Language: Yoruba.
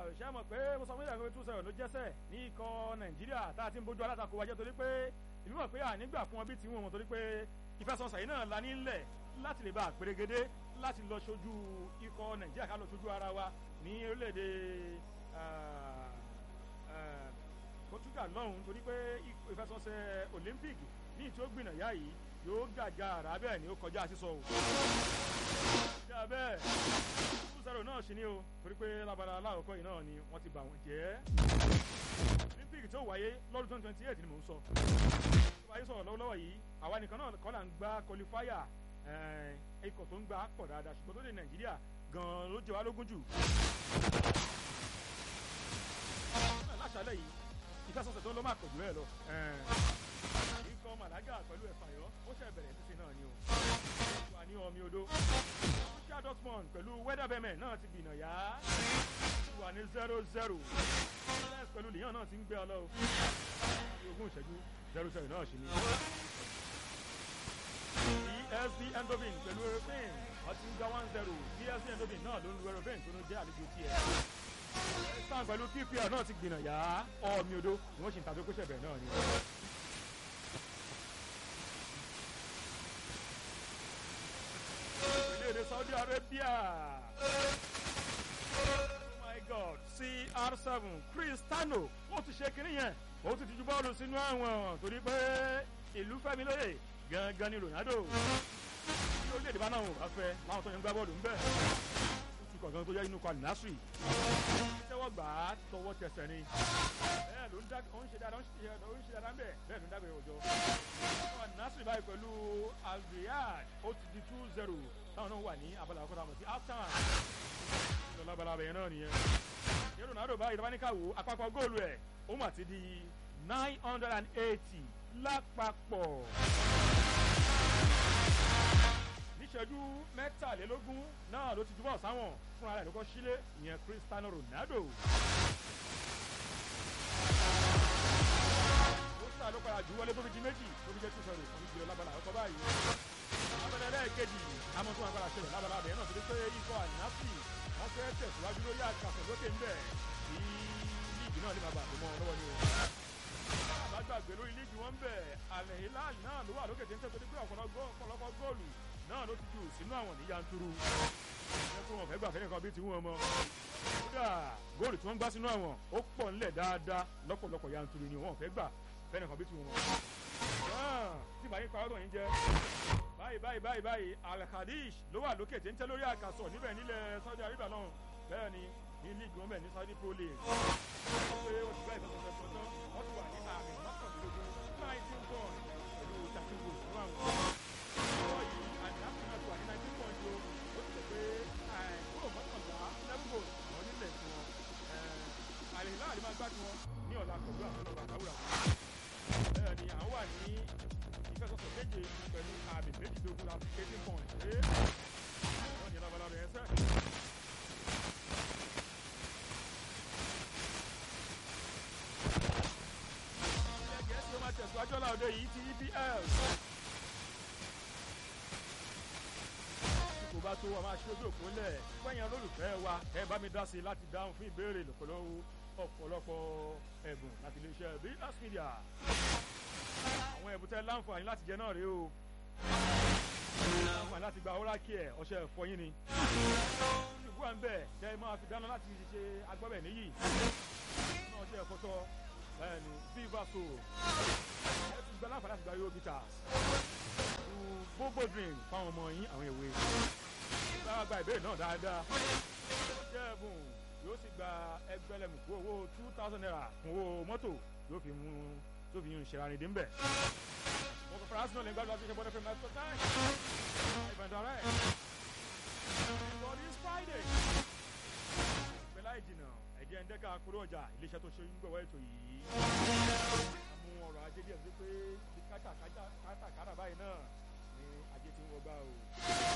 ṣé mọ̀ pé mo sọ fún ìyàwó 2-0 ló jẹ́sẹ̀ ní ikọ̀ Nàìjíríà tá a ti ń bójú alátakò wájẹ́ torí pé ìlú mọ̀ pé ànígbà fún wọn bí tiwọn wọn torí pé ìfẹsọ̀sẹ̀ yìí náà la nílẹ̀ láti lè bá àpèrègede láti lọ ṣojú ikọ̀ Nàìjíríà ká lọ ṣojú ara wa ní orílẹ̀-èdè Portugal lọ́hùn torí pé ìfẹsọ̀sẹ̀ Olympic ní ìtí ó gbìnà yá yìí yóò gàjà àrà bẹ́ẹ̀ ni ó kọjá sísọ o. ṣé bẹ́ẹ̀ 2-0 náà ṣì ní o torí pé lábala aláwọ̀kọ́ yìí náà ni wọ́n ti bà wọ́n jẹ́. Olympic tó wáyé lọ́dún 2028 ni mò ń sọ. wáyé sọ̀rọ̀ lọ́wọ́lọ́wọ́ yìí àwa nìkan náà kọ́ là ń gbá qualifier ikọ̀ tó ń gbá pọ̀ dáadáa ṣùgbọ́n tó dé Nàìjíríà gan-an ló jẹ wá lógún jù. láṣálẹ̀ yìí ìfẹsọ̀sẹ̀ tó ń lọ máa pọ̀ jù bẹ́ẹ̀ lọ. ikọ̀ Malaga pẹ̀lú Ẹ̀fàyọ́ ó ṣẹ̀ bẹ̀rẹ̀ títí náà ni o. wà ní omi odó. Borussia Dortmund pẹ̀lú Werder Bremen náà ti gbìnà yá. wà ní 0-0. pẹ̀lú Lyon náà ti ń gbé ọ lọ. ogún ìṣẹ́jú 0-0 náà ṣì ní. PSV Eindhoven pẹ̀lú European ọtí ń gba 1-0. PSV Eindhoven náà ló ń lu European tó ń jẹ́ àlejò tiẹ̀. Stan pẹ̀lú QPR náà ti gbìnà yá ọ̀mí odó ni wọ́n ṣì ń tàbí kó ṣẹ̀bẹ̀ náà ni. Orílẹ̀-èdè Saudi Arabia. Oh my God, CR7 Cristiano ó ti ṣe kiri yẹn ó ti ju bọ́ọ̀lù sínú àwọn torí pé ìlú fẹ́mi lóye gangan ni Ronaldo. Bí orílẹ̀-èdè bá náà wò bá fẹ́ láwọn tó yẹn ń gbá bọ́ọ̀lù ń bẹ̀. Kọ̀ọ̀kan tó jẹ́ inú kan Nasri tẹ́wọ́ gbà á tọwọ́ tẹsẹ̀ ni bẹ́ẹ̀ ló ń ṣe dáadáa ń bẹ̀ bẹ́ẹ̀ ló ń dábẹ̀rẹ̀ òjò Nasri báyìí pẹ̀lú Al-Riyadh ó ti di 2-0 táwọn náà wà ní abala àkọ́tà mọ̀ sí halftime lọ́la balabẹ̀ yẹn náà nìyẹn ní Ronaldo báyìí tó bá ní káwó àpapọ̀ góòlù ẹ̀ ó mà ti di 980 lápapọ̀. Ìṣẹ́jú mẹ́tàlélógún náà ló ti túbọ̀ sáwọn fúnra rẹ̀ ló kọ́ sílé ìyẹn Cristiano Ronaldo. ó sà ló padà jù wọlé tó fi di méjì tó fi jẹ́ 2-0 tó fi di lábala ọkọ̀ báyìí. lábẹ́lẹ́ lẹ́ẹ̀kejì àmọ́ tó wà padà ṣẹlẹ̀ lábala abẹ́yẹn náà torí pé ikọ̀ ànáfì wọ́n fẹ́ tẹ̀síwájú lórí àkàtọ̀ lókè ńbẹ̀ kí líìgì náà lè máa bà tó mọ́ ọ lọ́wọ́ ni o. àbájáde lórí líìgì wọn bẹ̀ Al Hilal náà ló wà lókè téńté torí pé ọ̀pọ̀lọpọ̀ góòlù náà ló ti jù sínú àwọn ní yanturu ẹ fún wọn fẹ́ gbà fẹ́nìkan bíi tiwọn mọ kódà góòlù tí wọ́n ń gbá sínú àwọn ó pọ̀ ńlẹ̀ dáadáa lọ́pọ̀lọpọ̀ yanturu ni wọ́n fẹ́ gbà fẹ́nìkan bíi tiwọn mọ. tí bàyí pa ọ̀rọ̀ yín jẹ báyìí Al-Khadish ló wà lókè téńté lórí àkàsọ̀ níbẹ̀ nílẹ̀ Saudi Arabia náà bẹ́ẹ̀ ni ní líìgì wọn bẹ̀ ní Saudi Pro League wọ́n pé ó ti gbá ìfẹsẹ̀fẹ̀ tán wọ́n ti wà ní àmì mọ́kànlélógún 19 points pẹ̀lú 13 goals fún àwọn. Al-Hilal máa gbádùn wọn ní ọ̀la pẹ̀lú àtọ́lọ́gbà àwùrà. bẹ́ẹ̀ ni àwọn wà ní ìfẹsọ̀sọ̀ méje pẹ̀lú àmì méjìdógún láti 18 points. wọ́n ní labalábẹ́ yẹn sẹ́. ilé Gẹ̀ẹ́sì ló máa tẹ̀síwájú ọ̀la òde yìí ti EPL. kò bá tó wa máa ṣe ojú òpó lẹ̀ fẹ́yìn olólùfẹ́ wa ẹ bá mi dá sí i láti dáhùn fún ìbéèrè ọ̀pọ̀lọpọ̀ ẹ̀bùn láti iléeṣẹ́ BS Media. àwọn ẹ̀bùn tẹ́ láǹfààní láti jẹ náà rèé o. láǹfààní láti gba oral care ọṣẹ ìfọyín ni. ṣùgbọ́n à ń bẹ̀ tẹ́ ẹ máa fi dáná láti ṣe agbábẹ̀ níyì. náà ṣe ẹ̀fọ́tọ́ bẹ́ẹ̀ni Viva Soul. ẹ ti gba láǹfààní láti gba Euro Bitters. gbogbo drink fáwọn ọmọ yín àwọn èwe. sábà gba ìbéèrè náà dáadáa. ṣé ẹ̀bùn yóò sì gba ẹgbẹ̀lẹ́mùkú owó 2,000 naira fún owó mọ́tò yóò fi yún ìṣẹ̀rànìdí ń bẹ̀. mo kò fara sínú lẹ́gbàá lọ́wọ́ ṣe bọ́dọ̀ fẹ́ mẹ́tọ́ táì. ìbàdàn rẹ̀ for this Friday. pẹ̀lá ìjìnà ẹ̀jẹ̀ ń dẹ́ka kúrò ọjà iléeṣẹ́ tó ṣe ń gbọ̀wọ́ ètò yìí. àmú ọ̀rọ̀ ajé díẹ̀ sí pé kátàkárà báyìí náà ni ajé ti ń wọgbà o.